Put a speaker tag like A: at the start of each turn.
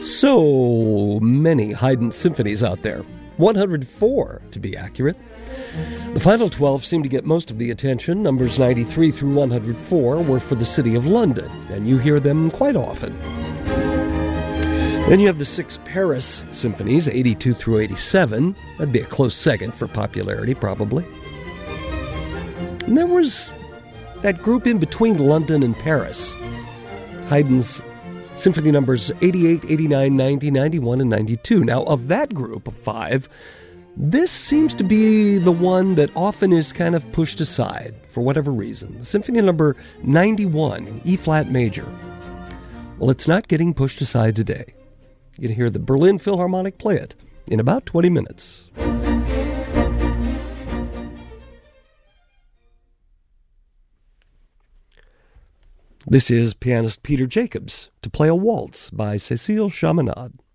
A: So many Haydn symphonies out there. 104, to be accurate. The final 12 seem to get most of the attention. Numbers 93 through 104 were for the City of London, and you hear them quite often. Then you have the 6 Paris symphonies, 82 through 87. That'd be a close second for popularity, probably. And there was that group in between London and Paris. Haydn's Symphony numbers 88, 89, 90, 91, and 92. Now, of that group of 5, this seems to be the one that often is kind of pushed aside for whatever reason. Symphony number 91 in E-flat major. Well, it's not getting pushed aside today. You're going to hear the Berlin Philharmonic play it in about 20 minutes. This is pianist Peter Jacobs to play a waltz by Cécile Chaminade.